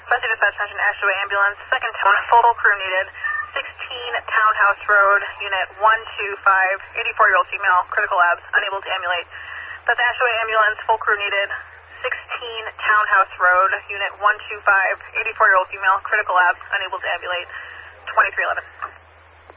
Bethany Dispatch Attention, Ashaway Ambulance, second town, full crew needed, 16 Townhouse Road, Unit 125, 84-year-old female, critical labs, unable to ambulate. Beth Ashaway Ambulance, full crew needed, 16 Townhouse Road, Unit 125, 84-year-old female, critical labs, unable to ambulate, 2311.